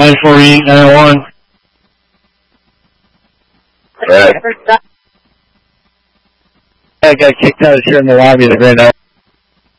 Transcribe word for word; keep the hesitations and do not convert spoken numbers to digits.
nine four eight nine one. Right. I got kicked out of here in the lobby of the Grand Island.